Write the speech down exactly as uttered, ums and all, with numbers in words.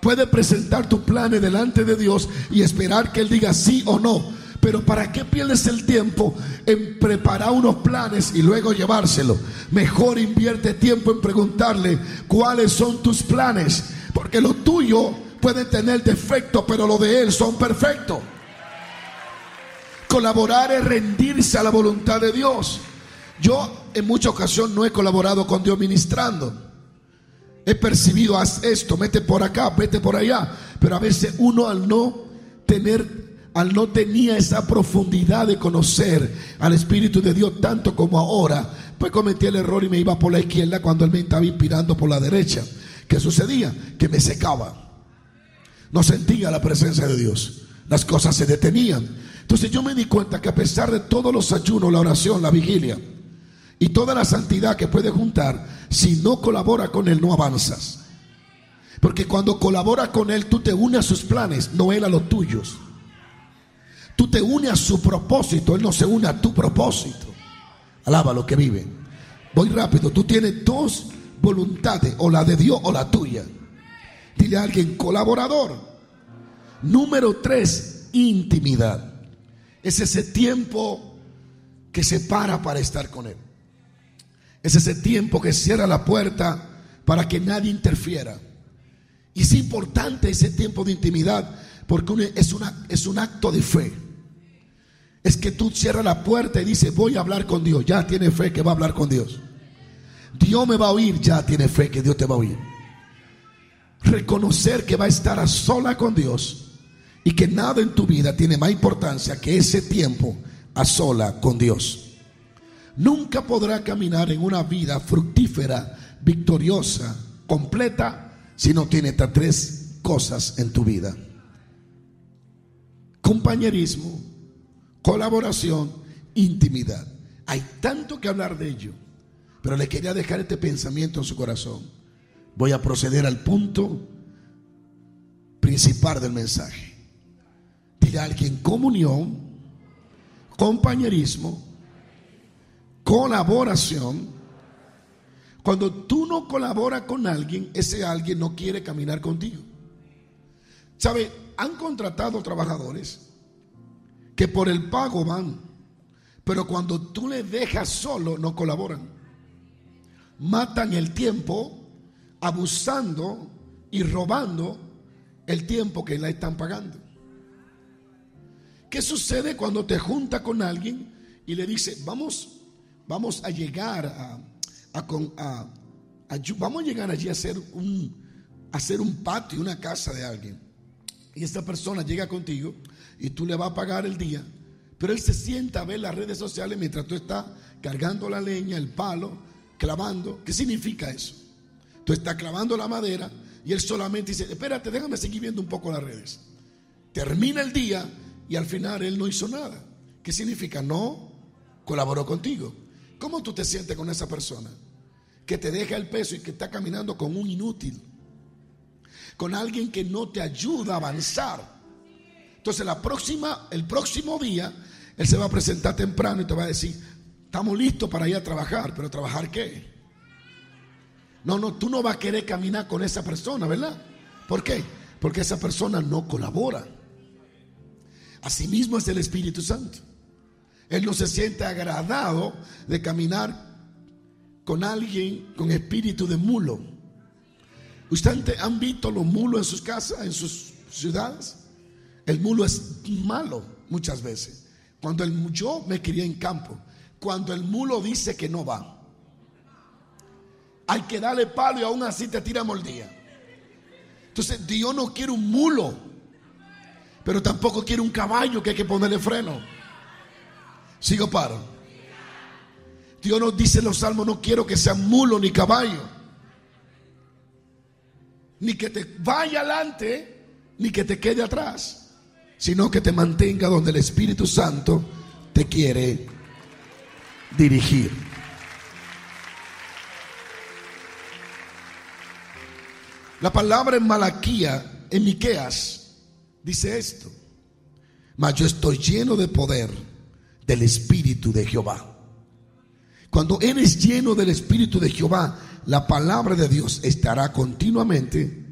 Puedes presentar tus planes delante de Dios y esperar que Él diga sí o no. Pero ¿para qué pierdes el tiempo en preparar unos planes y luego llevárselo? Mejor invierte tiempo en preguntarle cuáles son tus planes, porque lo tuyo puede tener defectos, pero lo de Él son perfectos. Colaborar es rendirse a la voluntad de Dios. Yo en muchas ocasiones no he colaborado con Dios ministrando. He percibido, haz esto, mete por acá, vete por allá. Pero a veces uno al no tener Al no tenía esa profundidad de conocer al Espíritu de Dios tanto como ahora, pues cometí el error y me iba por la izquierda cuando Él me estaba inspirando por la derecha. ¿Qué sucedía? Que me secaba. No sentía la presencia de Dios. Las cosas se detenían. Entonces yo me di cuenta que a pesar de todos los ayunos, la oración, la vigilia y toda la santidad que puedes juntar, si no colabora con Él no avanzas. Porque cuando colabora con Él, tú te unes a sus planes, no Él a los tuyos. Tú te unes a su propósito, Él no se une a tu propósito. Alaba lo que vive. Voy rápido. Tú tienes dos voluntades, o la de Dios o la tuya. Dile a alguien: colaborador. Número tres, intimidad. Es ese tiempo que se para para estar con Él. Es ese tiempo que cierra la puerta para que nadie interfiera. Y es importante ese tiempo de intimidad, porque es, una, es un acto de fe. Es que tú cierras la puerta y dices: voy a hablar con Dios. Ya tiene fe que va a hablar con Dios. Dios me va a oír. Ya tiene fe que Dios te va a oír. Reconocer que va a estar a sola con Dios y que nada en tu vida tiene más importancia que ese tiempo a sola con Dios. Nunca podrá caminar en una vida fructífera, victoriosa, completa, si no tiene estas tres cosas en tu vida: compañerismo, colaboración, intimidad. Hay tanto que hablar de ello, pero le quería dejar este pensamiento en su corazón. Voy a proceder al punto principal del mensaje. Dile a alguien: comunión, compañerismo, colaboración. Cuando tú no colaboras con alguien, ese alguien no quiere caminar contigo. ¿Sabe? Han contratado trabajadores que por el pago van, pero cuando tú les dejas solo no colaboran. Matan el tiempo abusando y robando el tiempo que le están pagando. ¿Qué sucede cuando te juntas con alguien y le dice: vamos, vamos a llegar a, a, a, a vamos a llegar allí a hacer un, a hacer un patio, una casa de alguien? Y esta persona llega contigo y tú le vas a pagar el día, pero él se sienta a ver las redes sociales mientras tú estás cargando la leña, el palo, clavando. ¿Qué significa eso? Tú estás clavando la madera y él solamente dice: espérate, déjame seguir viendo un poco las redes. Termina el día y al final él no hizo nada. ¿Qué significa? No colaboró contigo. ¿Cómo tú te sientes con esa persona que te deja el peso y que está caminando con un inútil, con alguien que no te ayuda a avanzar? Entonces la próxima, el próximo día él se va a presentar temprano y te va a decir: estamos listos para ir a trabajar. ¿Pero trabajar qué? No, no, tú no vas a querer caminar con esa persona, ¿verdad? ¿Por qué? Porque esa persona no colabora. Asimismo es el Espíritu Santo. Él no se siente agradado de caminar con alguien con espíritu de mulo. ¿Ustedes han visto los mulos en sus casas, en sus ciudades? El mulo es malo muchas veces. Cuando el, yo me crié en campo, cuando el mulo dice que no va, hay que darle palo y aún así te tira mordida. Entonces Dios no quiere un mulo, pero tampoco quiere un caballo que hay que ponerle freno. Sigo paro. Dios nos dice en los salmos: no quiero que sea mulo ni caballo, ni que te vaya adelante ni que te quede atrás, sino que te mantenga donde el Espíritu Santo te quiere dirigir. La palabra en Malaquía, en Miqueas, dice esto: mas yo estoy lleno de poder del Espíritu de Jehová. Cuando eres lleno del Espíritu de Jehová, la palabra de Dios estará continuamente